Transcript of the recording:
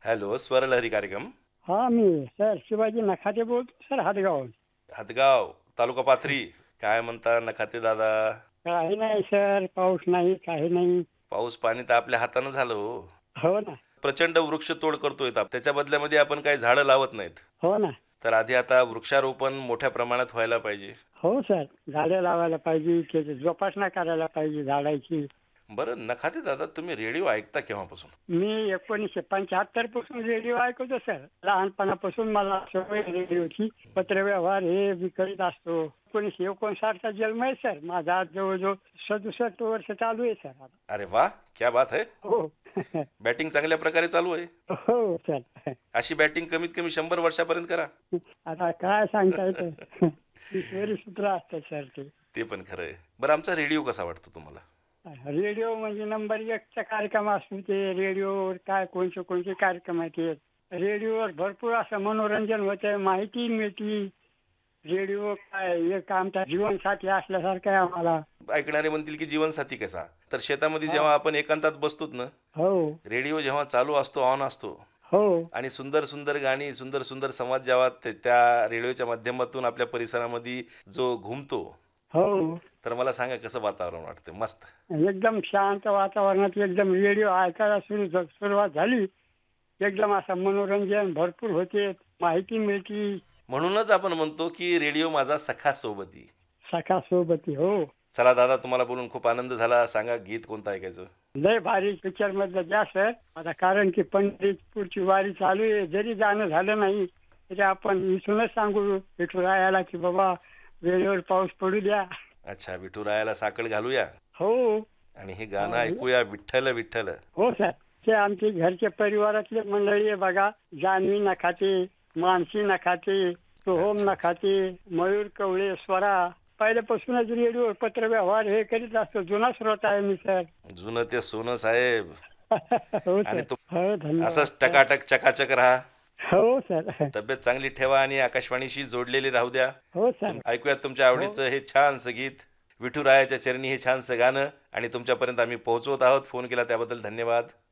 Hello, स्वरलहरी कार्यक्रम. हा मी sir Shivaji Nakhate बोलतो सर हातगाव. हदगाव, तालुका पाथरी. काय म्हणता नखाते दादा? काही नाही सर, पाऊस नाही काही नाही. पाऊस पाणी तर आपल्या हातानं झालं हो. हो ना. प्रचंड वृक्षतोड करतोय त्याच्या बदल्यामध्ये आपण काही झाडं लावत नाहीत. हो ना. तर आधी आता वृक्षारोपण मोठ्या प्रमाणात व्हायला पाहिजे. हो सर, झाडे लावायला पाहिजे, त्याची जोपासना करायला पाहिजे झाडाची. बरं नखाते दादा, तुम्ही रेडिओ ऐकता केव्हापासून? मी 1975 पासून रेडिओ ऐकतो सर. लहानपणापासून मला सवय रेडिओची. पत्रव्यवहार हे मी करीत असतो. 1959चा जन्म आहे सर माझा. आज जवळजवळ 67 वर्ष चालू आहे सर आता. अरे वा, क्या बात है. हो. बॅटिंग चांगल्या प्रकारे चालू आहे. हो सर. अशी बॅटिंग कमीत कमी 100 वर्षापर्यंत करा. आता काय सांगता येतं. ईश्वरी सूत्र असतं सर ते. ते पण खरं आहे. बरं, आमचा रेडिओ कसा वाटतो तुम्हाला? रेडिओ म्हणजे नंबर एकचा कार्यक्रम असतो ते. रेडिओवर काय कोणते कोणते कार्यक्रम आहेत ते. रेडिओवर भरपूर असं मनोरंजन होतं, माहिती मिळते. रेडिओ काय एक आमचा जीवनसाथी असल्यासारखं आहे आम्हाला. ऐकणारे म्हणतील की जीवनसाथी कसा? तर शेतामध्ये हा. जेव्हा आपण एकांतात बसतोत ना, हो. रेडिओ जेव्हा चालू असतो, ऑन असतो, हो. आणि सुंदर सुंदर गाणी, सुंदर सुंदर संवाद जेव्हा त्या रेडिओच्या माध्यमातून आपल्या परिसरामध्ये जो घुमतो, हो. तर मला सांगा कसं वातावरण वाटतं? मस्त. एकदम शांत वातावरणात एकदम रेडिओ ऐकायला सुरुवात झाली. एकदम असं मनोरंजन भरपूर होते, माहिती मिळते. म्हणूनच आपण म्हणतो की रेडिओ माझा सखा सोबती. सखा सोबती. हो. चला दादा, तुम्हाला बोलून खूप आनंद झाला. सांगा गीत कोणतं ऐकायचं? लय भारी पिक्चर मधलं द्या सर. आता कारण की पंढरपूरची वारी चालू आहे, जरी जाणं झालं नाही तरी आपण इथूनच सांगू विठुरायाला की बाबा वेळेवर पाऊस पडू द्या. अच्छा, विठुरायाला साकड घालूया हो. आणि हे गाणं ऐकूया, विठ्ठल विठ्ठल. हो सर. ते आमचे घरचे परिवारातले मंडळी आहे बघा. जान्हवी नखाते, मानसी नखाते, सोहम नखाते, मयूर कवळे, स्वरा. पहिल्यापासूनच रेडिओ पत्रव्यवहार हे करीत असतो. जुना श्रोता आहे मी सर. जुनं ते सोनं साहेब. हो आणि सर. तो हो धन्यवाद असंच सर. टकाटक चकाचक राहा. हो सर. तब्येत चांगली ठेवा आणि आकाशवाणीशी जोडलेली राहू द्या. हो सर. ऐकूयात तुमच्या हो. आवडीचं हे छानसं गीत, विठुरायाच्या चरणी हे छानसं गाणं, आणि तुमच्यापर्यंत आम्ही पोहोचवत आहोत. फोन केला त्याबद्दल धन्यवाद.